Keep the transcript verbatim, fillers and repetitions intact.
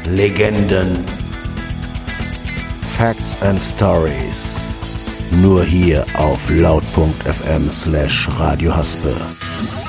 Legenden, Facts and Stories. Nur hier auf laut punkt f m slash Radio Haspe.